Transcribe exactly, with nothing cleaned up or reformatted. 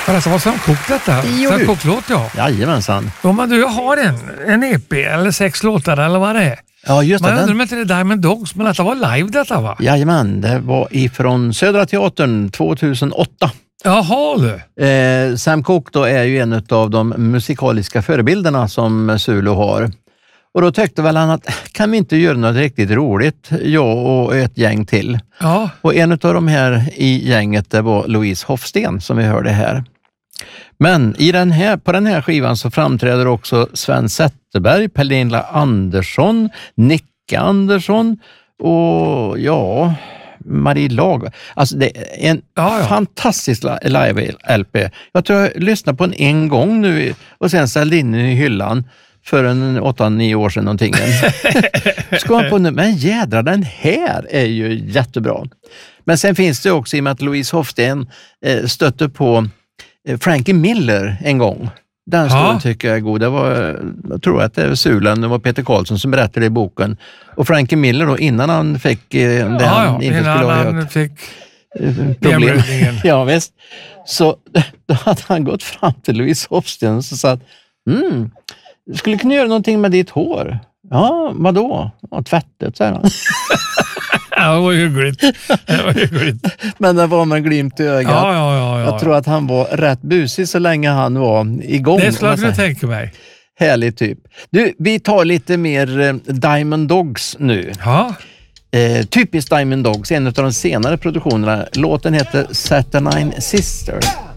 Ja, detta var Sam Cooke detta. Jo, Sam du. Cooke-låt, ja. Jajamensan. Ja, men du, jag har en, en E P eller sex låtar eller vad det är. Ja, just Man det. undrar Den... om inte det är Diamond Dogs, men detta var live detta, va? Jajamän, det var ifrån Södra Teatern tjugohundraåtta. Jaha, du. Eh, Sam Cooke då är ju en av de musikaliska förebilderna som Zulu har. Och då tyckte väl han att kan vi inte göra något riktigt roligt, jag och ett gäng till. Ja. Och en av de här i gänget det var Louise Hofsten som vi hörde här. Men i den här, på den här skivan så framträder också Sven Zetterberg, Pernilla Andersson, Nicka Andersson och ja, Marie Lag. Alltså det är en Ja, ja. fantastisk live-L P. Jag tror jag lyssnade på den en gång nu och sen ställde in den i hyllan för en åtta nio år sedan någonting. Ska man på nu, men jädra, den här är ju jättebra. Men sen finns det också i och med att Louise Hofsten eh, stötte på eh, Frankie Miller en gång. Den Ja. storyn tycker jag är god. Det var, jag tror att det är Sulen, det var Peter Karlsson som berättade i boken. Och Frankie Miller då, innan han fick eh, det Ja, han ja, inte innan skulle ha han gjort. fick eh, Problem. hjärnblödningen. Ja, visst. Så då hade han gått fram till Louise Hofsten och så sa att mm, skulle kunna göra någonting med ditt hår. Ja, vadå? Ja, tvättet, säger han. Ja, det var hyggligt. Det var hyggligt. Men det var med glimt i ögat. Ja, ja, ja, ja. Jag tror att han var rätt busig så länge han var igång. Det skulle jag om man kunna säger. tänka mig. Härlig typ. Du, vi tar lite mer eh, Diamond Dogs nu. Ja. Eh, typiskt Diamond Dogs, en av de senare produktionerna. Låten heter Saturnine Sister.